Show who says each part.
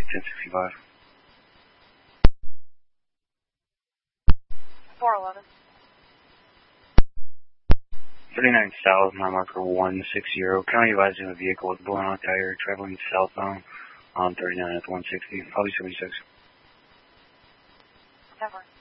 Speaker 1: 1065.
Speaker 2: 411.
Speaker 1: 39 south, mile marker 160. County advising a vehicle with blown out tire traveling southbound on 39 at 160. Probably 76.
Speaker 2: 10-4.